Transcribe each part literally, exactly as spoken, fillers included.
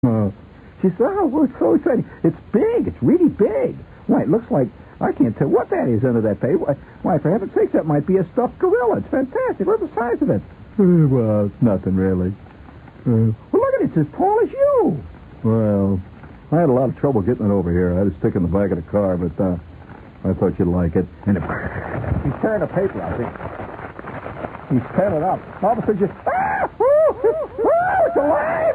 Uh, she said, oh, well, it's so exciting. It's big. It's really big. Why, it looks like, I can't tell what that is under that paper. Why, why, for heaven's sakes, that might be a stuffed gorilla. It's fantastic. Look at the size of it. Uh, well, it's nothing, really. Uh, well, look at it. It's as tall as you. Well, I had a lot of trouble getting it over here. I had to stick it in the back of the car, but uh, I thought you'd like it. And it, he's tearing the paper out. He's tearing it up. All of a sudden, just, ah, woo, woo, it's alive!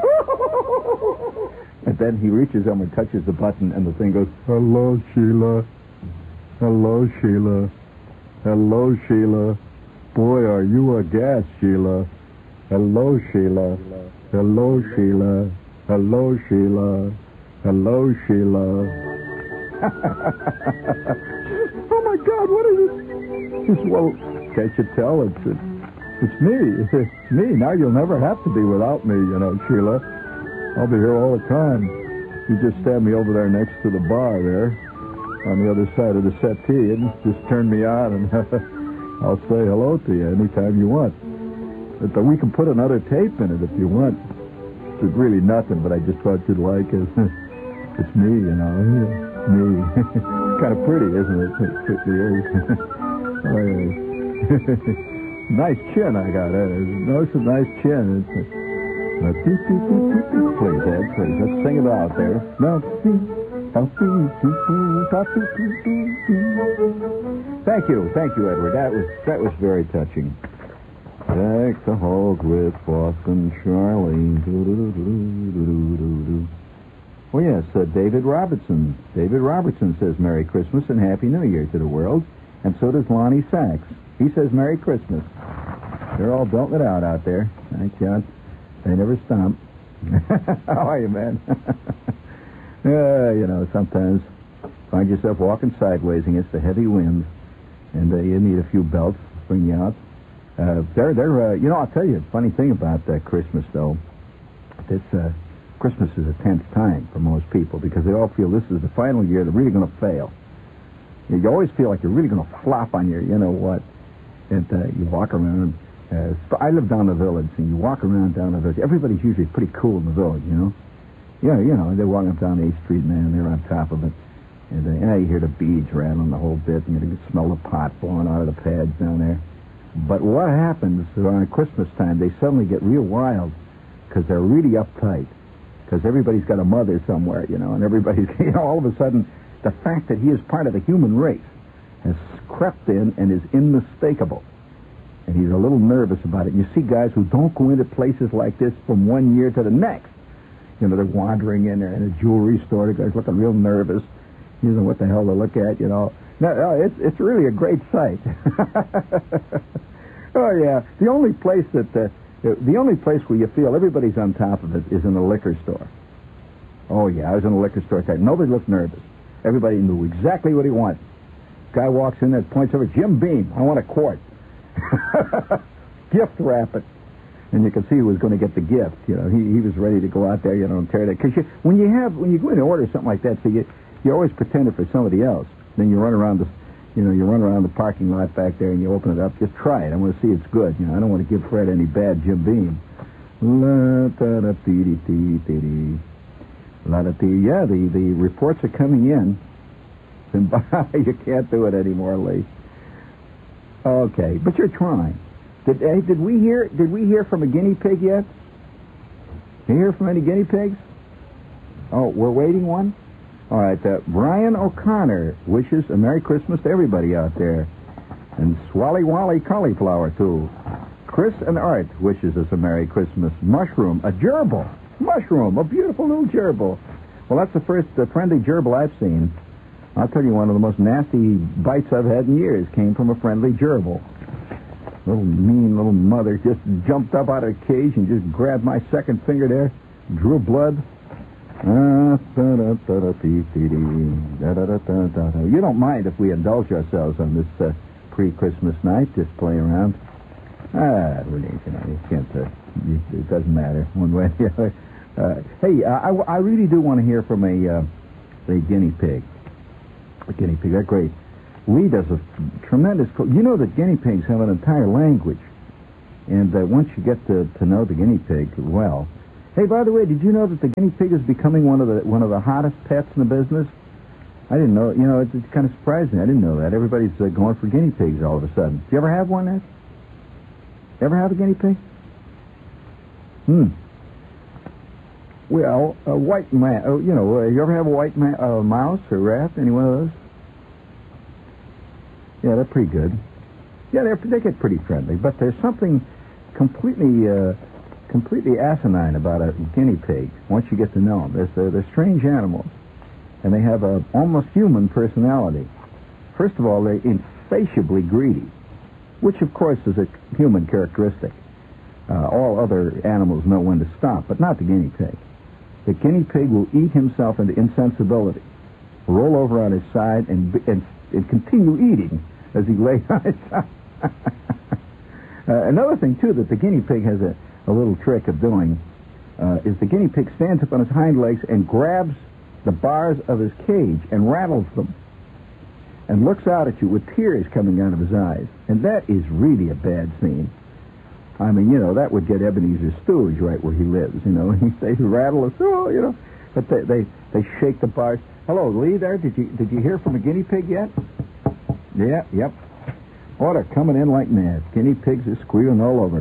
And then he reaches over and touches the button, and the thing goes, hello, Sheila. Hello, Sheila. Hello, Sheila. Boy, are you a gas, Sheila. Hello, Sheila. Hello, Sheila. Hello, Sheila. Hello, Sheila. Oh, my God, what is it? Well, can't you tell? It's, it's, it's me. It's me. Now you'll never have to be without me, you know, Sheila. I'll be here all the time. You just stand me over there next to the bar there, on the other side of the settee, and just turn me on, and I'll say hello to you anytime you want. But we can put another tape in it if you want. It's really nothing, but I just thought you'd like it. It's me, you know. Me. Kind of pretty, isn't it? It certainly is. Oh, yeah. Nice chin I got. Eh? No, it's a nice chin. It's a... Uh, please, Ed, please. Let's sing it out there. Thank you. Thank you, Edward. That was that was very touching. Deck the halls with Boston Charlie. Oh, yes, uh, David Robertson. David Robertson says Merry Christmas and Happy New Year to the world. And so does Lonnie Sachs. He says Merry Christmas. They're all belting it out out there. Thank God. They never stop. How are you, man? uh, you know, sometimes find yourself walking sideways against a heavy wind, and uh, you need a few belts to bring you out. Uh, they're, they're, uh, you know, I'll tell you a funny thing about uh, Christmas, though. This uh, Christmas is a tense time for most people because they all feel this is the final year they're really going to fail. You, you always feel like you're really going to flop on your, you know what, and uh, you walk around. Uh, I live down the village, and you walk around down the village. Everybody's usually pretty cool in the village, you know. Yeah, you know, they're walking up down eighth Street, man. They're on top of it. And uh, you know, you hear the beads rattling the whole bit, and you can smell the pot blowing out of the pads down there. But what happens around Christmas time, they suddenly get real wild because they're really uptight. Because everybody's got a mother somewhere, you know, and everybody's, you know, all of a sudden, the fact that he is part of the human race has crept in and is unmistakable. And he's a little nervous about it. You see guys who don't go into places like this from one year to the next. You know, they're wandering in there in a jewelry store. The guy's looking real nervous. He doesn't know what the hell to look at, you know. No, no, it's it's really a great sight. Oh, yeah. The only place that, uh, the only place where you feel everybody's on top of it is in the liquor store. Oh, yeah, I was in a liquor store. Nobody looked nervous. Everybody knew exactly what he wanted. Guy walks in there, points over, Jim Beam, I want a quart. Gift wrap it. And you can see who was going to get the gift. You know, he he was ready to go out there, you know, and tear it. Because you, when you have, when you go in and order something like that, so you, you always pretend it for somebody else. Then you run around the, you know, you run around the parking lot back there and you open it up. Just try it. I want to see it's good. You know, I don't want to give Fred any bad Jim Beam. La da da dee dee dee dee. La da dee. Yeah, the the reports are coming in. And you can't do it anymore, Lee. Okay, but you're trying. Did hey, did we hear did we hear from a guinea pig yet? Did you hear from any guinea pigs? Oh, we're waiting one? All right, uh, Brian O'Connor wishes a Merry Christmas to everybody out there. And Swally Wally Cauliflower, too. Chris and Art wishes us a Merry Christmas. Mushroom, a gerbil. Mushroom, a beautiful little gerbil. Well, that's the first uh, friendly gerbil I've seen. I'll tell you, one of the most nasty bites I've had in years came from a friendly gerbil. Little mean little mother just jumped up out of the cage and just grabbed my second finger there, drew blood. You don't mind if we indulge ourselves on this uh, pre-Christmas night, just play around? Ah, really, you know, you can't, uh, it doesn't matter one way or the other. Uh, hey, uh, I, I really do want to hear from a, uh, a guinea pig. A guinea pig, they're great. Lee does a tremendous... Co- you know that guinea pigs have an entire language. And uh, once you get to, to know the guinea pig well, Hey, by the way, did you know that the guinea pig is becoming one of the one of the hottest pets in the business? I didn't know. You know, it's, it's kind of surprising. I didn't know that. Everybody's uh, going for guinea pigs all of a sudden. Did you ever have one, Ed? Ever have a guinea pig? Hmm. Well, a white ma- oh, you know, uh, you ever have a white ma- uh, mouse or rat? Any one of those? Yeah, they're pretty good. Yeah, they're, they get pretty friendly, but there's something completely, uh, completely asinine about a guinea pig once you get to know them. They're, they're, they're strange animals, and they have a almost human personality. First of all, they're insatiably greedy, which, of course, is a human characteristic. Uh, all other animals know when to stop, but not the guinea pig. The guinea pig will eat himself into insensibility, roll over on his side, and, and, and continue eating as he lays on his side. uh, another thing, too, that the guinea pig has a, a little trick of doing uh, is the guinea pig stands up on his hind legs and grabs the bars of his cage and rattles them and looks out at you with tears coming out of his eyes. And that is really a bad scene. I mean, you know, that would get Ebenezer Stooge right where he lives, you know. They rattle us, oh, you know. But they, they, they shake the bars. Hello, Lee, there. Did you did you hear from a guinea pig yet? Yeah, yep. Oh, they're coming in like mad. Guinea pigs are squealing all over.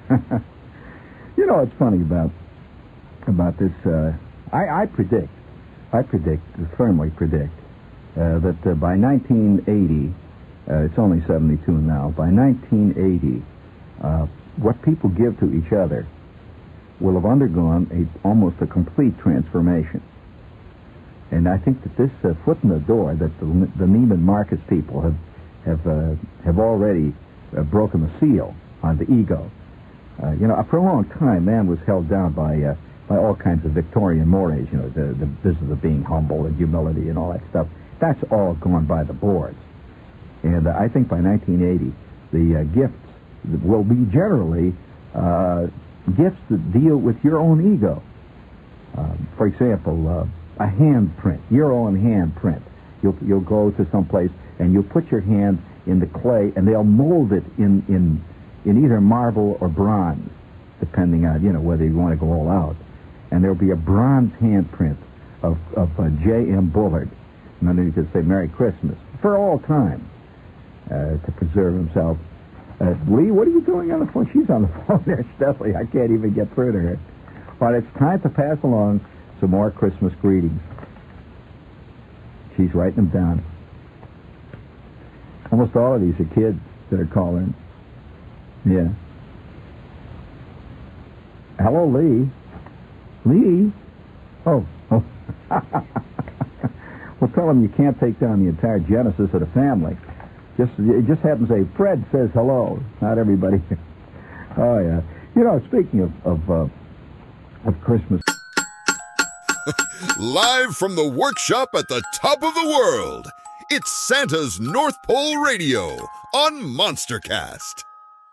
You know what's funny about about this? Uh, I, I predict, I predict, firmly predict, uh, that uh, by nineteen eighty, uh, it's only seventy-two now, by nineteen eighty, uh, what people give to each other will have undergone a, almost a complete transformation. And I think that this uh, foot in the door that the, the Neiman Marcus people have have uh, have already uh, broken the seal on the ego. Uh, you know, for a long time, man was held down by uh, by all kinds of Victorian mores. You know, the the business of being humble and humility and all that stuff. That's all gone by the boards. And uh, I think by nineteen eighty, the uh, gifts will be generally uh, gifts that deal with your own ego. Uh, for example, uh, a handprint, your own handprint. You'll you'll go to some place and you'll put your hand in the clay, and they'll mold it in in in either marble or bronze, depending on, you know, whether you want to go all out. And there'll be a bronze handprint of of uh, J M Bullard, and underneath it say "Merry Christmas" for all time, uh, to preserve himself. Uh, Lee, what are you doing on the phone? She's on the phone there steadily. I can't even get through to her. But it's time to pass along some more Christmas greetings. She's writing them down. Almost all of these are kids that are calling. Yeah. Hello, Lee. Lee? Oh, oh. Well, tell them you can't take down the entire genesis of the family. Just, it just happens to say, Fred says hello. Not everybody. Oh, yeah. You know, speaking of of, uh, of Christmas. Live from the workshop at the top of the world, it's Santa's North Pole Radio on MonsterCast.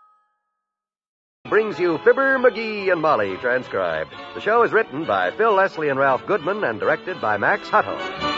Brings you Fibber, McGee, and Molly, transcribed. The show is written by Phil Leslie and Ralph Goodman and directed by Max Hutto.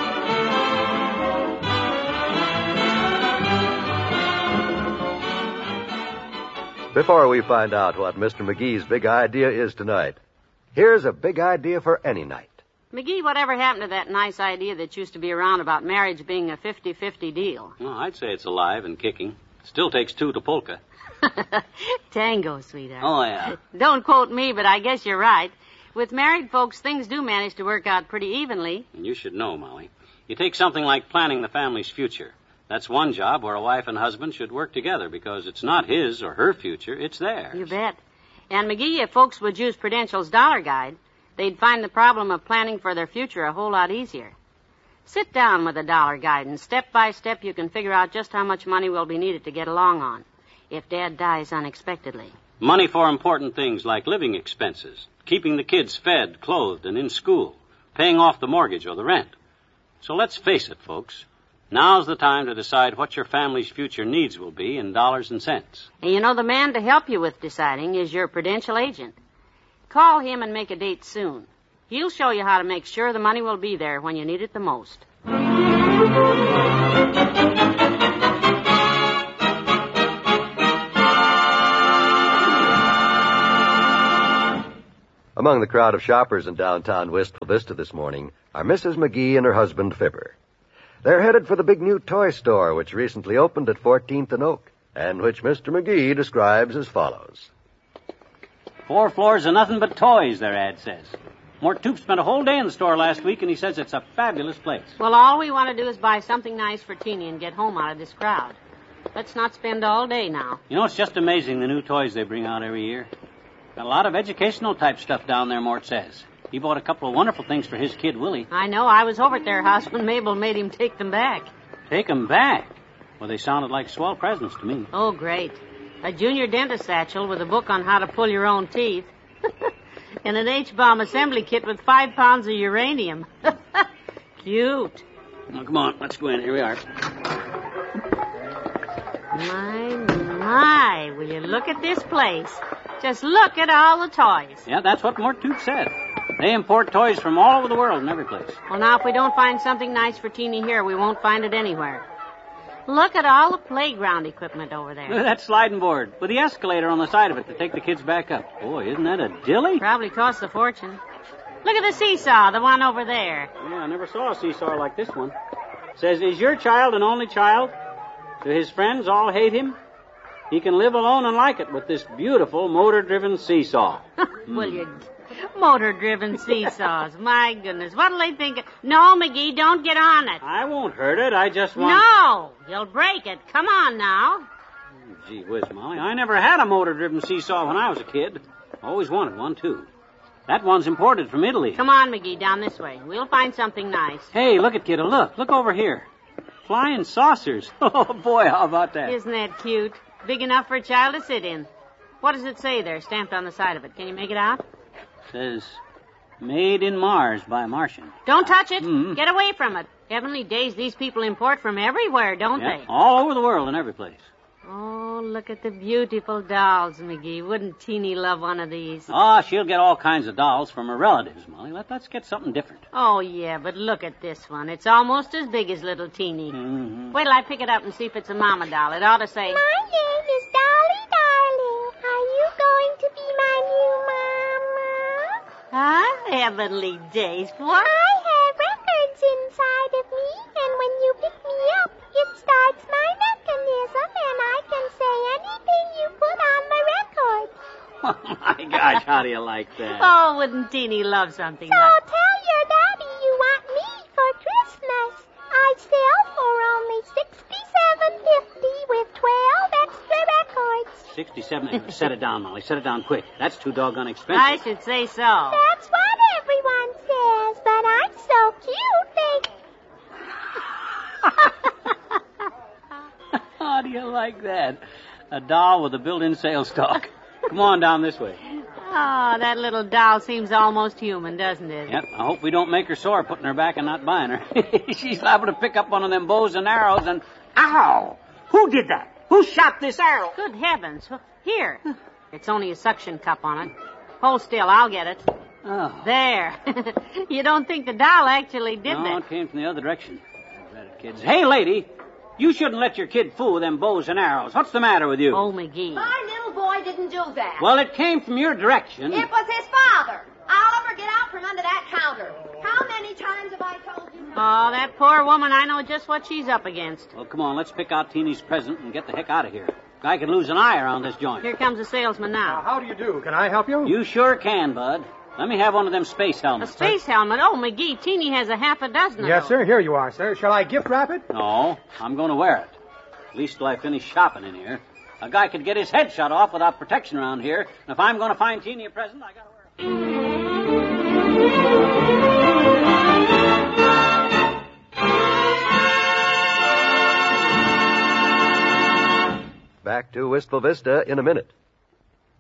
Before we find out what Mister McGee's big idea is tonight, here's a big idea for any night. McGee, whatever happened to that nice idea that used to be around about marriage being a fifty-fifty deal? Well, I'd say it's alive and kicking. Still takes two to polka. Tango, sweetheart. Oh, yeah. Don't quote me, but I guess you're right. With married folks, things do manage to work out pretty evenly. And you should know, Molly. You take something like planning the family's future. That's one job where a wife and husband should work together because it's not his or her future, it's theirs. You bet. And, McGee, if folks would use Prudential's Dollar Guide, they'd find the problem of planning for their future a whole lot easier. Sit down with a Dollar Guide, and step by step you can figure out just how much money will be needed to get along on if Dad dies unexpectedly. Money for important things like living expenses, keeping the kids fed, clothed, and in school, paying off the mortgage or the rent. So let's face it, folks. Now's the time to decide what your family's future needs will be in dollars and cents. And you know, the man to help you with deciding is your Prudential agent. Call him and make a date soon. He'll show you how to make sure the money will be there when you need it the most. Among the crowd of shoppers in downtown Wistful Vista this morning are Missus McGee and her husband, Fibber. They're headed for the big new toy store which recently opened at fourteenth and Oak, and which Mister McGee describes as follows. Four floors of nothing but toys, their ad says. Mort Toop spent a whole day in the store last week, and he says it's a fabulous place. Well, all we want to do is buy something nice for Teeny and get home out of this crowd. Let's not spend all day now. You know, it's just amazing, the new toys they bring out every year. Got a lot of educational type stuff down there, Mort says. He bought a couple of wonderful things for his kid, Willie. I know. I was over at their house when Mabel made him take them back. Take them back? Well, they sounded like swell presents to me. Oh, great. A junior dentist satchel with a book on how to pull your own teeth. And an H-bomb assembly kit with five pounds of uranium. Cute. Well, come on, let's go in. Here we are. My, my, will you look at this place? Just look at all the toys. Yeah, that's what Mort Toop said. They import toys from all over the world in every place. Well, now, if we don't find something nice for Teeny here, we won't find it anywhere. Look at all the playground equipment over there. Look at that sliding board with the escalator on the side of it to take the kids back up. Boy, isn't that a dilly? Probably costs a fortune. Look at the seesaw, the one over there. Yeah, I never saw a seesaw like this one. Says, is your child an only child? Do his friends all hate him? He can live alone and like it with this beautiful motor-driven seesaw. Will you... Motor-driven seesaws. My goodness. What'll they think of... No, McGee, don't get on it. I won't hurt it. I just want... No! You'll break it. Come on now. Oh, gee whiz, Molly. I never had a motor-driven seesaw when I was a kid. Always wanted one, too. That one's imported from Italy. Come on, McGee, down this way. We'll find something nice. Hey, look at kiddo. Look. Look over here. Flying saucers. Oh, boy, how about that? Isn't that cute? Big enough for a child to sit in. What does it say there, stamped on the side of it? Can you make it out? Says, made in Mars by a Martian. Don't touch it. Mm-hmm. Get away from it. Heavenly days, these people import from everywhere, don't Yeah, they? all over the world and every place. Oh, look at the beautiful dolls, McGee. Wouldn't Teeny love one of these? Oh, she'll get all kinds of dolls from her relatives, Molly. Let, let's get something different. Oh, yeah, but look at this one. It's almost as big as little Teeny. Mm-hmm. Wait till I pick it up and see if it's a mama doll. It ought to say... My name is Dolly Darling. Are you going to be my new mama? Huh? Heavenly days. What? I have records inside of me, and when you pick me up, it starts my mechanism, and I can say anything you put on the record. Oh, my gosh, how do you like that? Oh, wouldn't Teeny love something So like... tell your daddy you want me for Christmas. I sell for only sixty-seven fifty with twelve extra records. Sixty-seven. Set it down, Molly. Set it down quick. That's too doggone expensive. I should say so. That's what everyone says, but I'm so cute they... How do you like that? A doll with a built-in sales talk. Come on down this way. Oh, that little doll seems almost human, doesn't it? Yep, I hope we don't make her sore putting her back and not buying her. She's liable to pick up one of them bows and arrows and... Ow! Who did that? Who shot this arrow? Good heavens. Here. It's only a suction cup on it. Hold still, I'll get it. Oh. There. You don't think the doll actually did No, that? it came from the other direction. Rat it, kids. Hey, lady! You shouldn't let your kid fool with them bows and arrows. What's the matter with you? Oh, McGee. My little boy didn't do that. Well, it came from your direction. It was his father. Oliver, get out from under that counter. How many times have I told you no? Oh, that poor woman, I know just what she's up against. Well, come on, let's pick out Teeny's present and get the heck out of here. Guy could lose an eye around this joint. Here comes the salesman now. How do you do? Can I help you? You sure can, Bud. Let me have one of them space A helmets. space helmet? Oh, McGee, Teeny has a half a dozen of Yes, those. sir. Here you are, sir. Shall I gift wrap it? No, I'm going to wear it. At least till I finish shopping in here. A guy could get his head shot off without protection around here. And if I'm going to find Teeny a present, I got to wear it. Back to Wistful Vista in a minute.